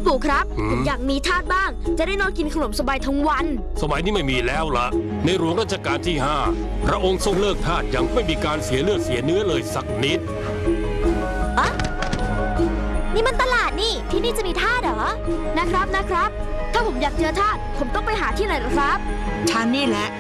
ปู่ครับผมอยากมีทาสบ้างจะได้นอนกินขนมสบายทั้งวันสมัยนี้ไม่มีแล้วล่ะในหลวงรัชกาลที่5พระองค์ทรงเลิกทาสอย่างไม่มีการเสียเลือดเสียเนื้อเลยสักนิดนี่มันตลาดนี่ที่นี่จะมีทาสเหรอนะครับถ้าผมอยากเจอทาสผมต้องไปหาที่ไหนหรอครับฉันนี่แหละ